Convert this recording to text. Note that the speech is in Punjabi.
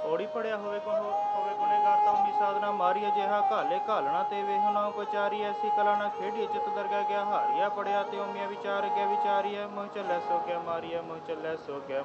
ਔੜੀ ਪੜਿਆ ਹੋਵੇ ਗੁਨੇਗਾਰ ਤਾਂ ਉਮੀ ਸਾਧਨਾ ਮਾਰੀਐ, ਜਿਹਾ ਘਾਲੇ ਘਾਲਣਾ ਤੇ ਵੇਹ ਨਾ ਉਪਚਾਰੀ। ਐਸੀ ਕਲਾ ਨਾ ਖੇਡੀਐ ਚਿਤ ਦਰਗਹਿ ਗਿਆ ਹਾਰੀਆ, ਪੜਿਆ ਤੇ ਓਮੀਐ ਵਿਚਾਰ ਗਿਆ ਵਿਚਾਰੀਐ। ਮੋਹਿ ਝੱਲੈ ਸੋ ਗਿਆ ਮਾਰੀਐ, ਮੋਹਿ ਝੱਲੈ ਸੋ ਗਿਆ